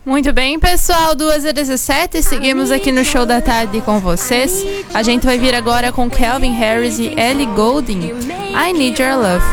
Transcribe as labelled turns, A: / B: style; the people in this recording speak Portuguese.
A: Muito bem, pessoal, 2h17, seguimos aqui no Show da Tarde com vocês. A gente vai vir agora com Calvin Harris e Ellie Goulding, I Need Your Love.